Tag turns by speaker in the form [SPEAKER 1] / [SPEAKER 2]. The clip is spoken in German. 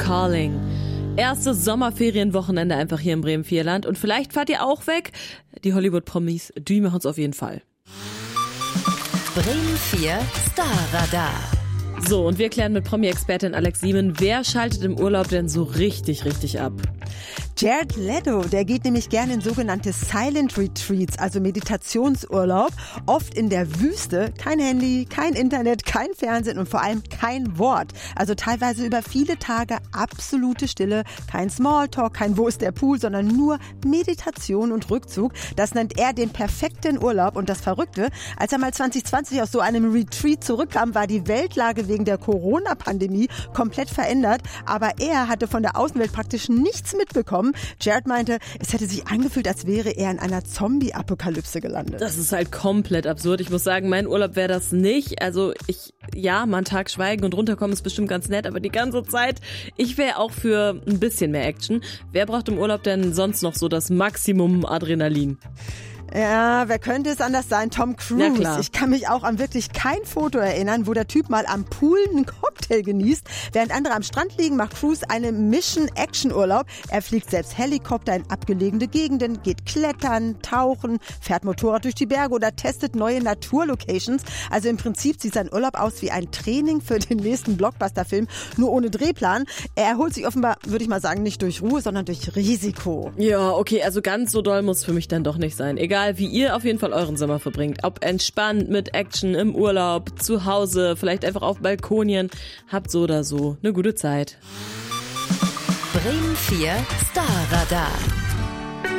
[SPEAKER 1] Calling. Erstes Sommerferienwochenende einfach hier im Bremen-Vierland. Und vielleicht fahrt ihr auch weg. Die Hollywood-Promis, die machen es auf jeden Fall.
[SPEAKER 2] Bremen 4 Starradar.
[SPEAKER 1] So, und wir klären mit Promi-Expertin Alex Siemen, wer schaltet im Urlaub denn so richtig ab?
[SPEAKER 3] Jared Leto, der geht nämlich gerne in sogenannte Silent Retreats, also Meditationsurlaub, oft in der Wüste. Kein Handy, kein Internet, kein Fernsehen und vor allem kein Wort. Also teilweise über viele Tage absolute Stille, kein Smalltalk, kein Wo ist der Pool, sondern nur Meditation und Rückzug. Das nennt er den perfekten Urlaub. Und das Verrückte, als er mal 2020 aus so einem Retreat zurückkam, war die Weltlage wegen der Corona-Pandemie komplett verändert. Aber er hatte von der Außenwelt praktisch nichts mitbekommen. Jared meinte, es hätte sich angefühlt, als wäre er in einer Zombie-Apokalypse gelandet.
[SPEAKER 1] Das ist halt komplett absurd. Ich muss sagen, mein Urlaub wäre das nicht. Also mal einen Tag schweigen und runterkommen ist bestimmt ganz nett, aber die ganze Zeit, ich wäre auch für ein bisschen mehr Action. Wer braucht im Urlaub denn sonst noch so das Maximum Adrenalin?
[SPEAKER 3] Ja, wer könnte es anders sein? Tom Cruise.
[SPEAKER 1] Ja, klar.
[SPEAKER 3] Ich kann mich auch an wirklich kein Foto erinnern, wo der Typ mal am Pool einen Cocktail genießt. Während andere am Strand liegen, macht Cruise einen Mission-Action-Urlaub. Er fliegt selbst Helikopter in abgelegene Gegenden, geht klettern, tauchen, fährt Motorrad durch die Berge oder testet neue Naturlocations. Also im Prinzip sieht sein Urlaub aus wie ein Training für den nächsten Blockbuster-Film, nur ohne Drehplan. Er erholt sich offenbar, würde ich mal sagen, nicht durch Ruhe, sondern durch Risiko.
[SPEAKER 1] Ja, okay, also ganz so doll muss für mich dann doch nicht sein. Egal, wie ihr auf jeden Fall euren Sommer verbringt. Ob entspannt, mit Action, im Urlaub, zu Hause, vielleicht einfach auf Balkonien. Habt so oder so eine gute Zeit.
[SPEAKER 2] Bremen 4 Starradar.